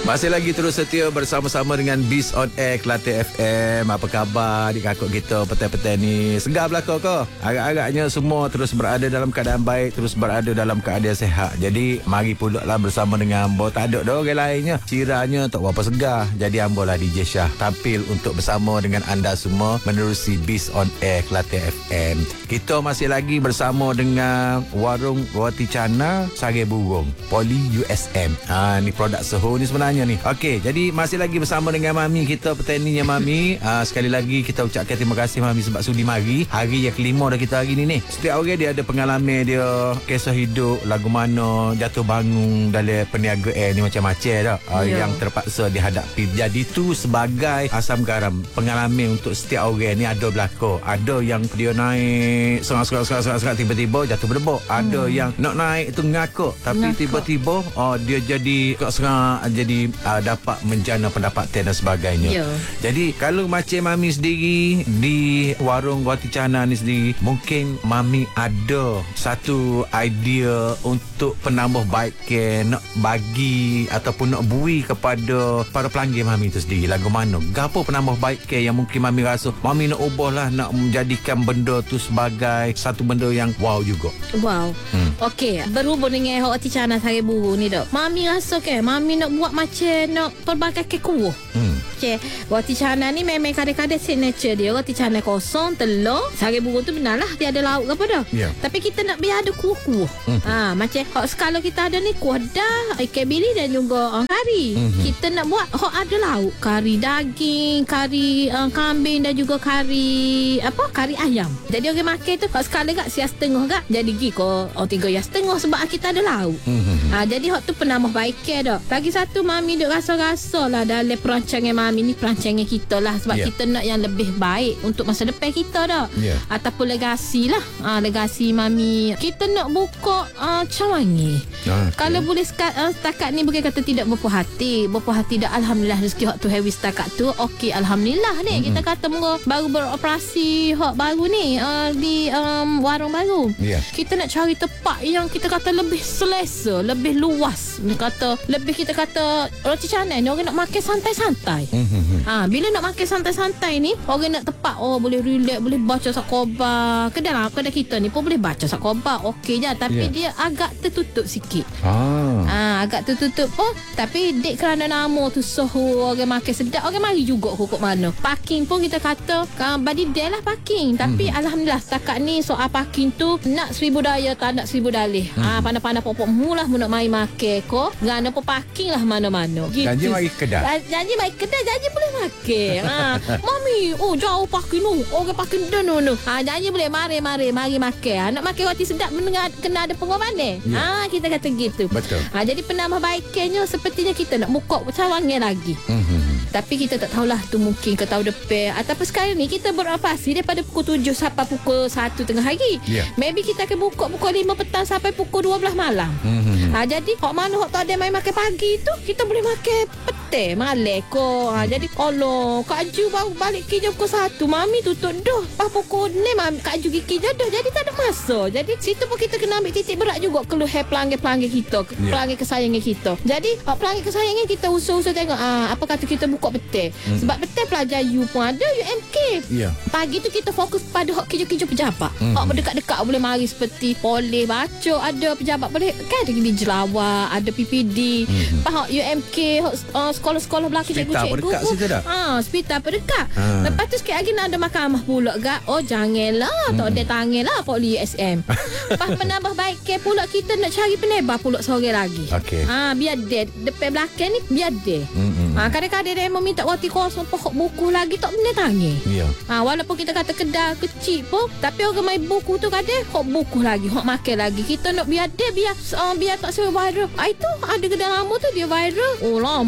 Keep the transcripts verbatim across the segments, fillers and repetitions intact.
Masih lagi terus setia bersama-sama dengan Biz on Air Kelantan F M. Apa khabar adik kakak kita petang-petang ni? Segar belakang kau? Agak-agaknya semua terus berada dalam keadaan baik, terus berada dalam keadaan sehat. Jadi mari pula lah bersama dengan Ambo. Tak ada dah orang lainnya. Ciranya tak berapa segar. Jadi Ambo lah D J Syah tampil untuk bersama dengan anda semua menerusi Biz on Air Kelantan F M. Kita masih lagi bersama dengan Warung Roti Canai Sari Burung Poli U S M. Ha, ni produk Soho ni sebenarnya ni. Okey, jadi masih lagi bersama dengan Mami kita petaninya Mami. Uh, sekali lagi kita ucapkan terima kasih Mami sebab sudi mari. Hari yang kelima dah kita hari ni ni. Setiap orang dia ada pengalaman dia, kisah hidup, lagu mana, jatuh bangun dalam perniagaan ni macam-macam dah. Uh, yeah. Yang terpaksa dihadapi. Jadi tu sebagai asam garam pengalaman untuk setiap orang ni ada berlaku. Ada yang dia naik serang-serang-serang tiba-tiba jatuh berdebok. Ada hmm. yang nak naik tu ngakuk tapi ngakuk. Tiba-tiba oh, dia jadi serang jadi Uh, dapat menjana pendapatan dan sebagainya. Yeah. Jadi kalau macam Mami sendiri di warung Roti Canai ni sendiri, mungkin Mami ada satu idea untuk penambah baik ke nak bagi ataupun nak bui kepada para pelanggan Mami itu sendiri. Lagu mana? Gapo penambah baik ke yang mungkin Mami rasa Mami nak ubah lah, nak menjadikan benda tu sebagai satu benda yang wow juga. Wow. Hmm. Okey, berhubung dengan Roti Canai Sari Burung ni dak. Mami rasa ke Mami nak buat macam nak pelbagai kek kuah. Hmm. Okey, Roti Canai ni memang kadang-kadang signature dia Roti Canai kosong, telur, Sari Burung tu benarlah dia ada lauk ke apa dah. Yeah. Tapi kita nak biar ada kuah-kuah. Hmm. Ha, macam hok sekala kita ada ni kuah dah, ikan bili dan juga uh, kari. Hmm. Kita nak buat hok ada lauk, kari daging, kari uh, kambing dan juga kari apa? Kari ayam. Jadi orang makan tu hok sekala gak sia setengah gak. Jadi gi ko oh tiga ya setengah sebab kita ada lauk. Hmm. Ha, jadi hok tu penambah baik dah. Lagi satu Mami duk rasa-rasa lah dalam perancangan Mami ni, perancangan kita lah sebab yeah. kita nak yang lebih baik untuk masa depan kita dah. Yeah. Ataupun legasi lah. Ha, legasi Mami. Kita nak buka uh, cawangi. Ah, kalau okay. boleh sekat, uh, setakat ni bukan kata tidak berpuas hati. Berpuas hati dah alhamdulillah rezeki hak tu heavy setakat tu. Okey alhamdulillah ni. Mm-hmm. Kita kata moga baru beroperasi hak baru ni uh, di um, warung baru. Yeah. Kita nak cari tempat yang kita kata lebih selesa, lebih luas. Kata lebih kita kata Roti Canai ni orang nak makan santai-santai. Mm-hmm. Ha, bila nak makan santai-santai ni orang nak tempat oh boleh relax, boleh baca sakoba. Kedai lah, kedai kita ni pun boleh baca sakoba. Okey je tapi yeah. dia agak tertutup sikit. Ah. Ha, agak tertutup pun tapi dek kerana nama tu Soho orang makan sedap, orang mari juga kok mana. Parking pun kita kata kan body day lah parking. Tapi mm-hmm. alhamdulillah setakat ni soal parking tu nak seribu daya tak nak seribu dalih. Mm-hmm. Ah, pandai-pandai pokok mulah mu nak mai makan ko. Gana pun parking lah mana-mana. Gitu. Janji mari kedai. Janji mari kedai, janji boleh makan. Ha, Mami, oh jauh parking tu. Orang parking dah no no. Ha, janji boleh mari mari mari makan. Ha, nak makan roti sedap kena ada pengorbanan. Yeah. Ha, kita kata gitu. Betul. Ha, jadi penambah baiknya sepertinya kita nak buka cawangan lagi. Mm-hmm. Tapi kita tak tahulah tu mungkin ke tahun depan ataupun sekarang ni kita beroperasi daripada pukul tujuh sampai pukul satu tengah hari. Yeah. Maybe kita akan buka pukul lima petang sampai pukul dua belas malam. Mm-hmm. Ha, jadi hok mana hok tak ada main makan pagi tu kita boleh makan petang malam ko. Ha, jadi kalau Kak Ju baru balik kerja pukul satu, Mami tutup dah. Pas pukul enam Mami Kak Ju pergi kerja dah. Jadi tak ada masa. Jadi situ pun kita kena ambil titik berat juga keluhan pelanggan-pelanggan kita, yeah. pelanggan kesayangan kita. Jadi hok pelanggan kesayangan kita usul-usul tengok ah apa kata kita buka petang. Hmm. Sebab petang pelajar U pun ada U M K. Yeah. Pagi tu kita fokus pada hok kerja-kerja pejabat. Hmm. Hok berdekat-dekat boleh mari seperti boleh baca, ada pejabat boleh kan ada di Jelawar, ada P P D. Hmm. Pas hok U M K, hok uh, sekolah-sekolah belakang cikgu-cikgu. Dekat situ dah. Ha, hospital berdekat. Ha. Lepas tu sikit lagi nak ada mahkamah pula gak. Oh janganlah, hmm. tak ada tanganlah Poli U S M. Pas menambah baik ke pula kita nak cari penebar pula seorang lagi. Okay. Ha, biar dia depan belakang ni biar dia. Hmm. Ha, kadang-kadang dia meminta roti kosong pokok buku lagi tak benar tangan. Ya. Ha, walaupun kita kata kedai kecil pun tapi orang main buku tu kadang hok buku lagi, hok makan lagi. Kita nak biar dia biar uh, biar tak sewa viral. Ha, itu ada kedai lama tu dia viral. Oh lambat roti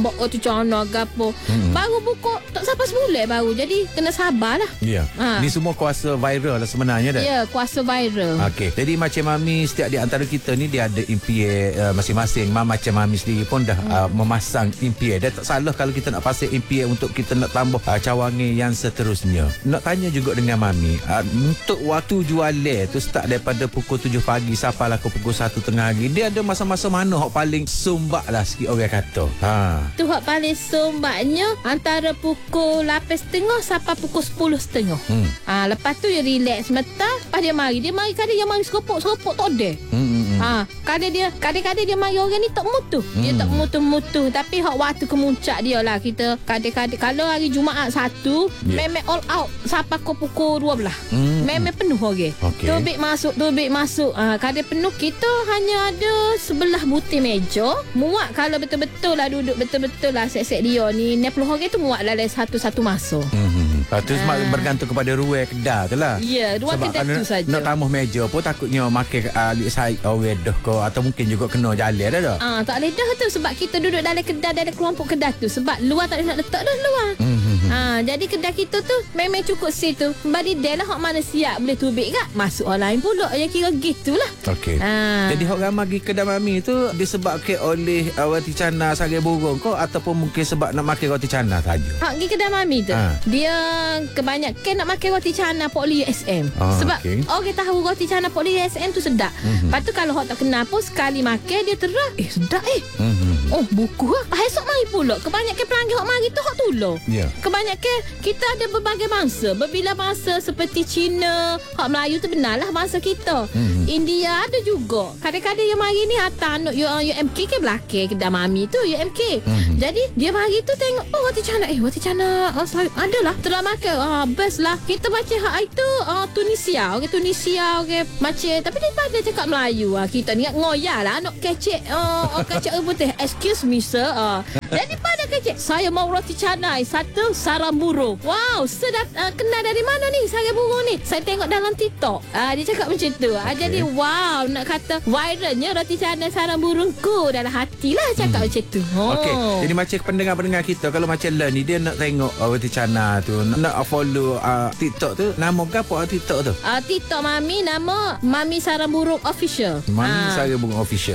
cana gapo. Hmm. Baru buka tak sampai sebulan baru. Jadi kena sabarlah. Ya. Ha. Ni semua kuasa viral lah sebenarnya dah. Ya, kuasa viral. Okey. Jadi macam Mami setiap di antara kita ni dia ada impian uh, masing-masing. Ma macam Mami sendiri pun dah hmm. uh, memasang impian. Dan tak salah kalau kita nak pasang impian untuk kita nak tambah uh, cawangan yang seterusnya. Nak tanya juga dengan Mami, uh, untuk waktu jualan tu start daripada pukul tujuh pagi sampailah ke pukul satu tengah hari. Dia ada masa-masa mana hok paling sumbak lah sikit orang kata. Ha. Tu hak paling sumbaknya antara pukul lapan setengah sampai pukul sepuluh setengah. Hmm. Ha, lepas tu dia relax sebentar. Lepas dia mari. Dia mari kadang dia mari seropok-seropok tak ada. Hmm, hmm, hmm. Ha, kadang dia kadang-kadang dia mari orang ni tak mutu. Hmm. Dia tak mutu-mutu. Tapi hak waktu kemuncak dia lah. Kita kadang-kadang kalau hari Jumaat satu, yeah. memang all out sampai ke pukul dua belas. Hmm. Memang penuh orang. Okay. Tubik masuk, tubik masuk. Ha, kadang penuh kita hanya ada sebelah butir meja. Muat kalau betul-betul lah duduk betul-betul lah set-set dia ni enam puluh orang tu muat lah satu-satu masa. Hmm. Lepas tu uh. bergantung kepada ruang kedai tu lah. Ya, yeah, ruang kedai tu saja. Nak tambah meja pun takutnya makan alik saik orang dah ke atau mungkin juga kena jalan dah dah. Ah, tak boleh dah tu sebab kita duduk dalam kedai dalam kelompok kedai tu sebab luar tak boleh nak letak dah luar. Hmm. Ah, jadi kedai kita tu memang cukup situ. Bagi dia lah hak mana siap boleh tubik kak. Masuk orang lain pula. Ya kira gitulah. Okey. Ah. Jadi hak ramai pergi kedai Mami tu disebabkan oleh uh, roti canai sarai burung ko ataupun mungkin sebab nak makan roti canai saja. Hak pergi kedai Mami tu. Ah. Dia kebanyakan nak makan roti canai Pok Lee U S M. Ah, sebab okay. orang tahu roti canai Pok Lee U S M tu sedap. Mm-hmm. Lepas tu kalau hak tak kenal pun sekali makan dia terang. Eh sedap eh. Mm-hmm. Oh buku lah. Esok mari pula. Kebanyakan pelanggan hak mari tu hak tolong. Yeah. Kebanyakan kita ada berbagai bangsa. Berbilang bangsa seperti Cina. Hak Melayu tu benarlah bangsa kita. Mm-hmm. India ada juga. Kadang-kadang yang mari ni hantar anak U M K ke belakang kedai Mami tu U M K. Mm-hmm. Jadi dia mari tu tengok oh roti canai. Eh roti canai oh, adalah telah makan. Ah best lah. Kita baca hak itu ah, Tunisia. Orang okay, Tunisia okay. Macam tapi daripada cakap Melayu ah, kita ni ngoyak lah anak kecek oh, oh kecek putih. Excuse me sir. Ah. Jadi pada kecek saya mau roti canai satu sarang burung. Wow sedap uh, kenal dari mana ni sarang burung ni? Saya tengok dalam TikTok. Ah, dia cakap macam tu. Ah, okay. Jadi wow nak kata viralnya roti canai sarang burungku dalam hati lah cakap hmm. macam tu. Oh. Okey. Jadi macam pendengar-pendengar kita kalau macam Len ni dia nak tengok uh, roti canai tu nak follow uh, TikTok tu nama apa TikTok tu? Ah, TikTok Mami nama Mami Sarang Burung Official. Mami ah. Sarang Burung Official.